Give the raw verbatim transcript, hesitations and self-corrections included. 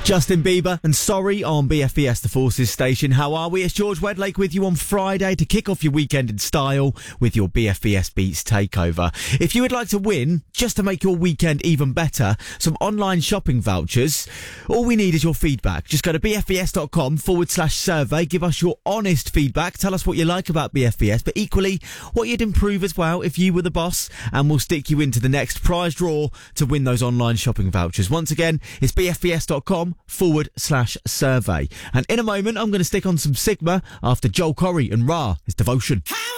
Justin Bieber and Sorry on B F B S The Forces station. How are we? It's George Wedlake with you on Friday to kick off your weekend in style with your B F B S Beats takeover. If you would like to win, just to make your weekend even better, some online shopping vouchers, all we need is your feedback. Just go to bfbs.com forward slash survey. Give us your honest feedback. Tell us what you like about B F B S, but equally what you'd improve as well if you were the boss, and we'll stick you into the next prize draw to win those online shopping vouchers. Once again, it's bfbs.com forward slash survey. And in a moment, I'm going to stick on some Sigma after Joel Corey and Ra, his Devotion.